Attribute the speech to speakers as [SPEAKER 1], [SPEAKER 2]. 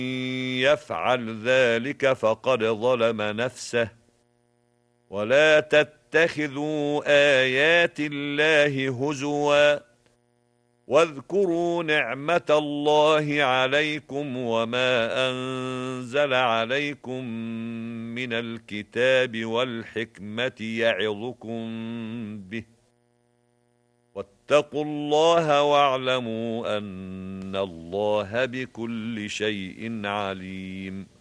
[SPEAKER 1] يفعل ذلك فقد ظلم نفسه ولا تتخذوا آيات الله هزوا واذكروا نعمة الله عليكم وما أنزل عليكم من الكتاب والحكمة يعظكم به واتقوا الله واعلموا أن الله بكل شيء عليم